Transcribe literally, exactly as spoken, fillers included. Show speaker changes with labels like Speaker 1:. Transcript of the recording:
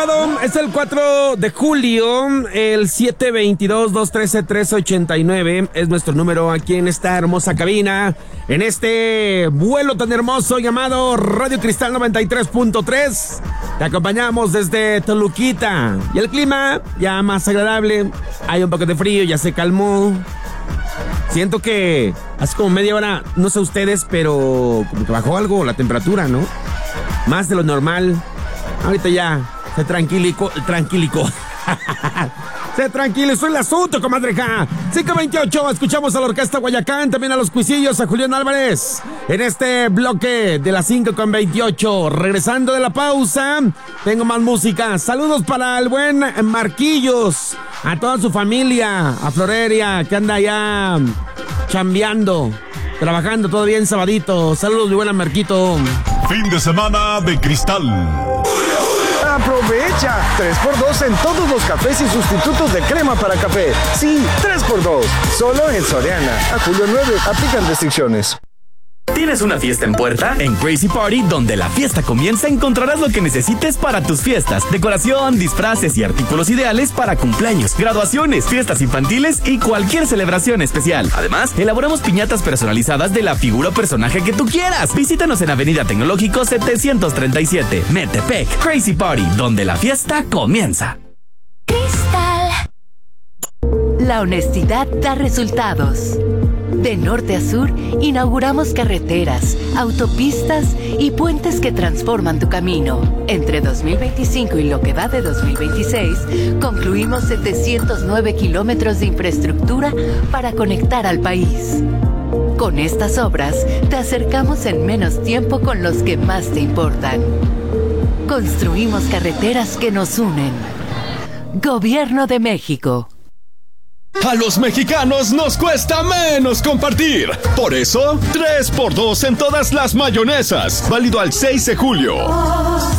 Speaker 1: sábado, es el cuatro de julio, el siete veintidós, dos trece, trece ochenta y nueve es nuestro número aquí en esta hermosa cabina, en este vuelo tan hermoso llamado Radio Cristal noventa y tres punto tres. Te acompañamos desde Toluquita y el clima ya más agradable, hay un poco de frío, ya se calmó. Siento que hace como media hora, no sé ustedes, pero como que bajó algo la temperatura, ¿no? Más de lo normal. Ahorita ya se tranquilicó, tranquilicó. Se tranquilizó el asunto, comadreja. cinco veintiocho, escuchamos a la Orquesta Guayacán, también a los Cuisillos, a Julián Álvarez. En este bloque de las cinco con veintiocho, regresando de la pausa, tengo más música. Saludos para el buen Marquillos, a toda su familia, a Floreria, que anda allá chambeando, trabajando todavía en sabadito. Saludos, mi buena Marquito.
Speaker 2: Fin de semana de Cristal.
Speaker 3: ¡Aprovecha! tres por dos en todos los cafés y sustitutos de crema para café. Sí, tres por dos. Solo en Soriana. A julio nueve, aplican restricciones.
Speaker 4: ¿Tienes una fiesta en puerta? En Crazy Party, donde la fiesta comienza, encontrarás lo que necesites para tus fiestas. Decoración, disfraces y artículos ideales para cumpleaños, graduaciones, fiestas infantiles y cualquier celebración especial. Además, elaboramos piñatas personalizadas de la figura o personaje que tú quieras. Visítanos en Avenida Tecnológico setecientos treinta y siete, Metepec. Crazy Party, donde la fiesta comienza.
Speaker 5: Cristal. La honestidad da resultados. De norte a sur, inauguramos carreteras, autopistas y puentes que transforman tu camino. Entre dos mil veinticinco y lo que va de dos mil veintiséis, concluimos setecientos nueve kilómetros de infraestructura para conectar al país. Con estas obras, te acercamos en menos tiempo con los que más te importan. Construimos carreteras que nos unen. Gobierno de México.
Speaker 6: A los mexicanos nos cuesta menos compartir. Por eso, tres por dos en todas las mayonesas. Válido al seis de julio.